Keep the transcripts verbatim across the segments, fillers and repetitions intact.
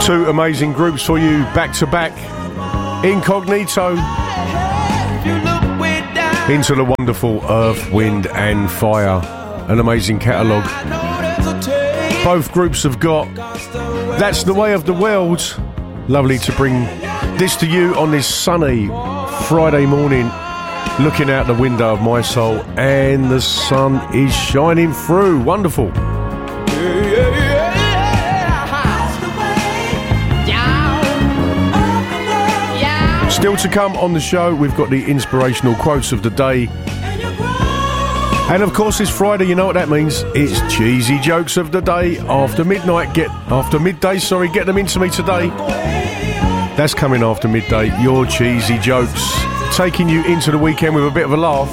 Two amazing groups for you back to back. Incognito into the wonderful Earth, Wind and Fire. An amazing catalogue. Both groups have got That's the Way of the World. Lovely to bring this to you on this sunny Friday morning, looking out the window of my soul, and the sun is shining through. Wonderful. Still to come on the show, we've got the inspirational quotes of the day. And of course, it's Friday, you know what that means. It's cheesy jokes of the day. After midnight, get after midday, sorry, get them into me today. That's coming after midday, your cheesy jokes. Taking you into the weekend with a bit of a laugh.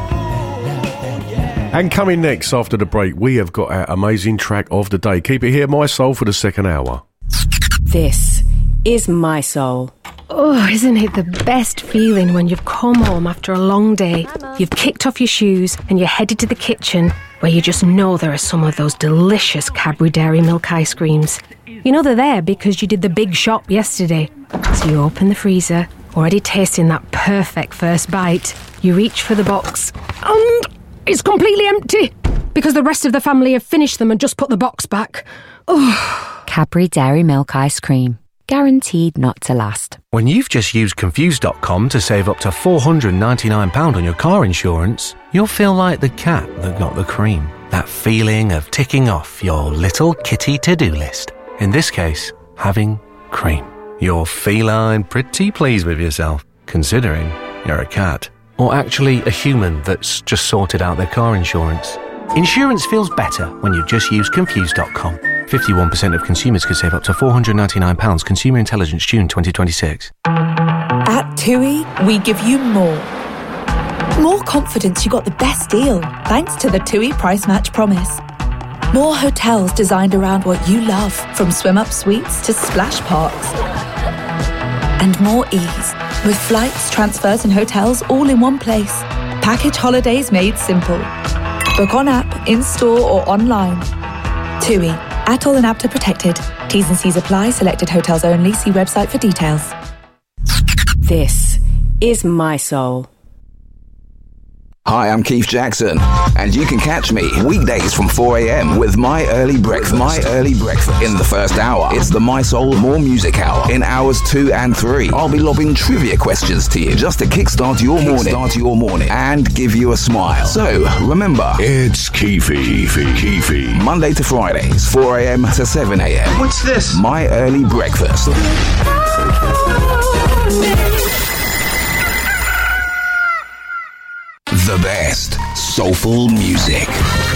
And coming next after the break, we have got our amazing track of the day. Keep it here, My Soul, for the second hour. This is My Soul. Oh, isn't it the best feeling when you've come home after a long day, you've kicked off your shoes and you're headed to the kitchen where you just know there are some of those delicious Cadbury Dairy Milk ice creams. You know they're there because you did the big shop yesterday. So you open the freezer, already tasting that perfect first bite. You reach for the box and it's completely empty because the rest of the family have finished them and just put the box back. Oh. Cadbury Dairy Milk ice cream. Guaranteed not to last. When you've just used Confused dot com to save up to four hundred ninety-nine pounds on your car insurance, you'll feel like the cat that got the cream. That feeling of ticking off your little kitty to-do list. In this case, having cream. You're feline pretty pleased with yourself, considering you're a cat. Or actually a human that's just sorted out their car insurance. Insurance feels better when you just use Confused dot com. fifty-one percent of consumers could save up to four hundred ninety-nine pounds. Consumer Intelligence, June twenty twenty-six. At TUI, we give you more. More confidence you got the best deal, thanks to the TUI Price Match Promise. More hotels designed around what you love, from swim-up suites to splash parks. And more ease, with flights, transfers and hotels all in one place. Package holidays made simple. Book on app, in-store or online. TUI. Atoll and Apta protected. T's and C's apply. Selected hotels only. See website for details. This is My Soul. Hi, I'm Keith Jackson, and you can catch me weekdays from four a.m. with My Early Breakfast. My Early Breakfast. In the first hour, it's the My Soul More Music Hour. In hours two and three, I'll be lobbing trivia questions to you just to kickstart your morning, kickstart your morning, and give you a smile. So remember, it's Keefy, Keefy. Monday to Fridays, four a.m. to seven a.m. What's this? My Early Breakfast. The best soulful music.